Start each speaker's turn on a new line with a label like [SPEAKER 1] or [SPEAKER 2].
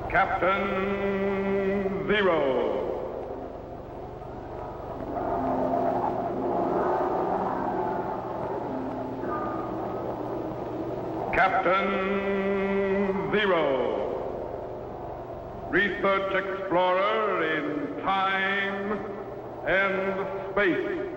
[SPEAKER 1] Captain Zero. Captain Zero, research explorer in time and space.